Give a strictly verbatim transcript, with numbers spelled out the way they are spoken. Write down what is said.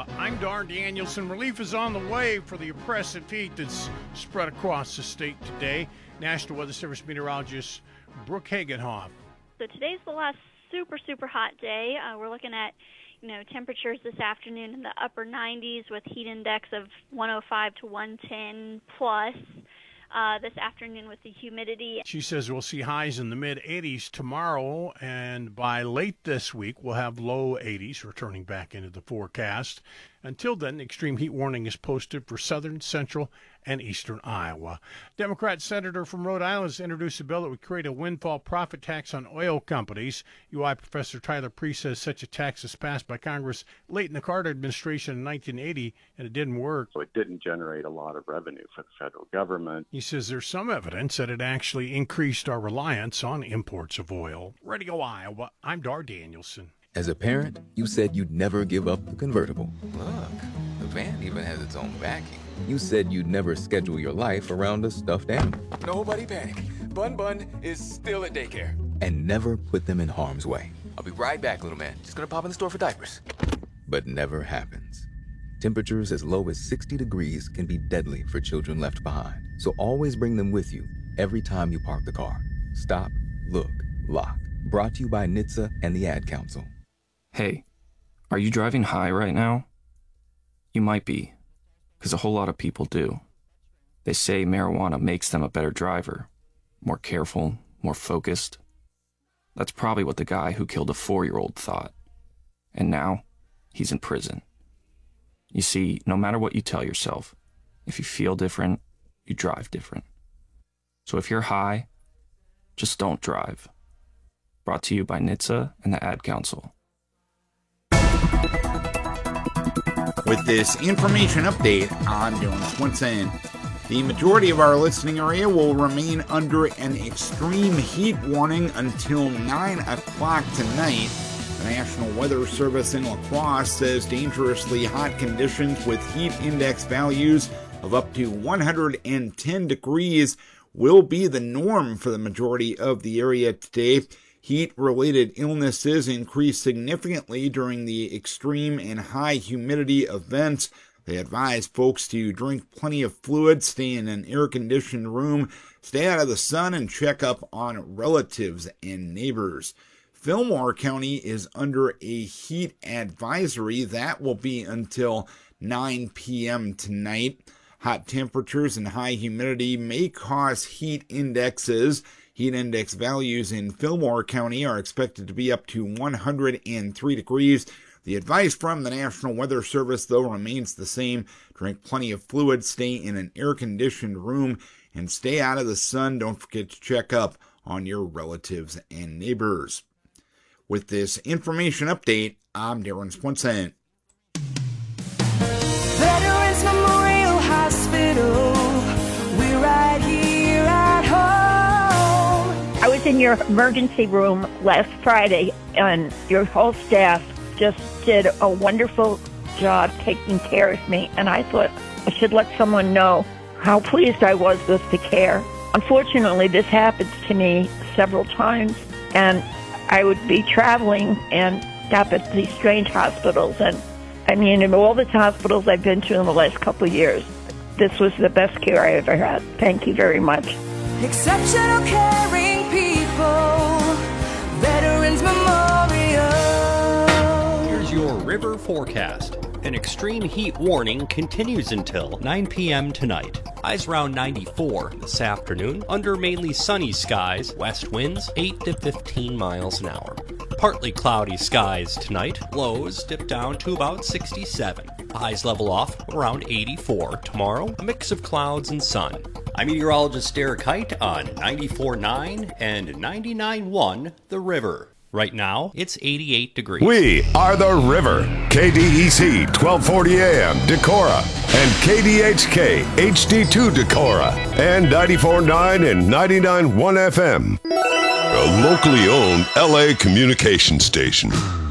Iowa. I'm Dar Danielson. Relief is on the way for the oppressive heat that's spread across the state today. National Weather Service meteorologist Brooke Hagenhoff. So today's the last super, super hot day. Uh, we're looking at, you know, temperatures this afternoon in the upper nineties with heat index of one oh five to one ten plus. Uh, this afternoon with the humidity. She says we'll see highs in the mid-eighties tomorrow, and by late this week we'll have low eighties returning back into the forecast. Until then, the extreme heat warning is posted for southern, central, and eastern Iowa. Democrat senator from Rhode Island has introduced a bill that would create a windfall profit tax on oil companies. U I professor Tyler Priest says such a tax was passed by Congress late in the Carter administration in nineteen eighty, and it didn't work. So it didn't generate a lot of revenue for the federal government. He says there's some evidence that it actually increased our reliance on imports of oil. Radio Iowa, I'm Dar Danielson. As a parent, you said you'd never give up the convertible. Look, the van even has its own backing. You said you'd never schedule your life around a stuffed animal. Nobody panic. Bun Bun is still at daycare. And never put them in harm's way. I'll be right back, little man. Just gonna pop in the store for diapers. But never happens. Temperatures as low as sixty degrees can be deadly for children left behind. So always bring them with you every time you park the car. Stop, look, lock. Brought to you by N H T S A and the Ad Council. Hey, are you driving high right now? You might be, because a whole lot of people do. They say marijuana makes them a better driver, more careful, more focused. That's probably what the guy who killed a four-year-old thought. And now, he's in prison. You see, no matter what you tell yourself, if you feel different, you drive different. So if you're high, just don't drive. Brought to you by N H T S A and the Ad Council. With this information update, I'm Dylan Swinson. The majority of our listening area will remain under an extreme heat warning until nine o'clock tonight. The National Weather Service in La Crosse says dangerously hot conditions with heat index values of up to one hundred ten degrees will be the norm for the majority of the area today. Heat-related illnesses increased significantly during the extreme and high humidity events. They advise folks to drink plenty of fluid, stay in an air-conditioned room, stay out of the sun, and check up on relatives and neighbors. Fillmore County is under a heat advisory. That will be until nine p.m. tonight. Hot temperatures and high humidity may cause heat indexes. Heat index values in Fillmore County are expected to be up to one hundred three degrees. The advice from the National Weather Service, though, remains the same. Drink plenty of fluid, stay in an air-conditioned room, and stay out of the sun. Don't forget to check up on your relatives and neighbors. With this information update, I'm Darren Swinson. Veterans Memorial Hospital, we're right here at home. I was in your emergency room last Friday, and your whole staff just did a wonderful job taking care of me, and I thought I should let someone know how pleased I was with the care. Unfortunately, this happens to me several times, and I would be traveling and stop at these strange hospitals, and I mean, in all the hospitals I've been to in the last couple of years, this was the best care I ever had. Thank you very much. Exceptional caring people, Veterans Memorial. Here's your river forecast. An extreme heat warning continues until nine p.m. tonight. Highs around ninety-four this afternoon, under mainly sunny skies, west winds eight to fifteen miles an hour. Partly cloudy skies tonight, lows dip down to about sixty-seven. Highs level off around eighty-four. Tomorrow, a mix of clouds and sun. I'm meteorologist Derek Height on ninety-four point nine and ninety-nine point one The River. Right now, it's eighty-eight degrees. We are The River. K D E C twelve forty A M Decorah and K D H K H D two Decorah and ninety-four point nine and ninety-nine point one F M. A locally owned L A communication station.